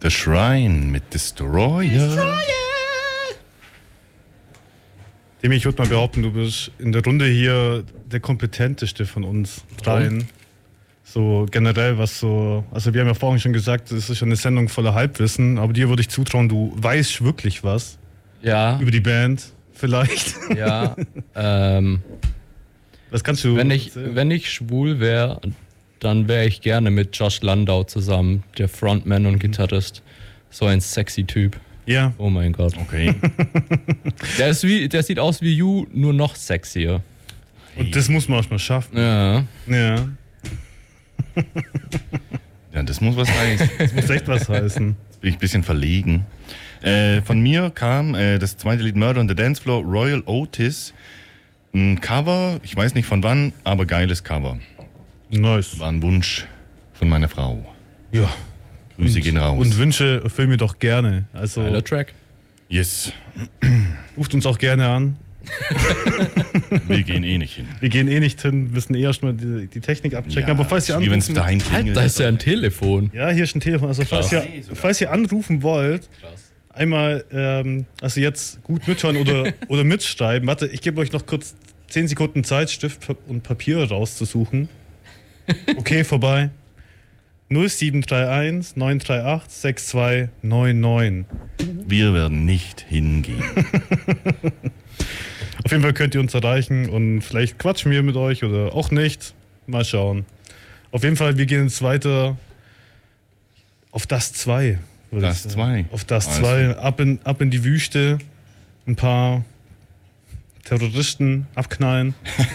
The Shrine mit Destroyer. Demi, ich würde mal behaupten, du bist in der Runde hier der kompetenteste von uns dreien. So generell, was so. Also, wir haben ja vorhin schon gesagt, es ist schon eine Sendung voller Halbwissen, aber dir würde ich zutrauen, du weißt wirklich was. Ja. Über die Band, vielleicht. Ja. Was kannst du. Wenn ich schwul wäre, dann wäre ich gerne mit Josh Landau zusammen, der Frontman und Gitarrist. So ein sexy Typ. Ja. Oh mein Gott. Okay. Der sieht aus wie You, nur noch sexier. Und das muss man auch mal schaffen. Ja. Ja. Ja, das muss was heißen. Das muss echt was heißen. Jetzt bin ich ein bisschen verlegen. Von mir kam das zweite Lied Murder on the Dance Floor, Royal Otis. Ein Cover, ich weiß nicht von wann, aber geiles Cover. Nice. War ein Wunsch von meiner Frau. Ja. Grüße gehen raus. Und Wünsche erfüllen wir doch gerne. Also Geiler Track. Yes. ruft uns auch gerne an. Wir gehen eh nicht hin. Wir gehen eh nicht hin, müssen eh erstmal die Technik abchecken. Ja, aber falls ihr wie wenn es anrufen... daheim klingelt. Da ist ja ein Telefon. Ja, hier ist ein Telefon. Also falls ihr anrufen wollt, einmal, also jetzt gut mithören oder mitschreiben. Warte, ich gebe euch noch kurz 10 Sekunden Zeit, Stift und Papier rauszusuchen. Okay, vorbei. 0731 938 6299. Wir werden nicht hingehen. Auf jeden Fall könnt ihr uns erreichen und vielleicht quatschen wir mit euch oder auch nicht. Mal schauen. Auf jeden Fall, wir gehen jetzt weiter auf das 2. Das 2. Auf das 2. Ab in die Wüste. Ein paar Terroristen abknallen.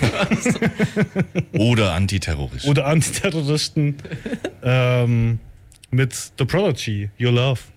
Oder Antiterroristen. Oder Antiterroristen. Mit The Prodigy, Your Love.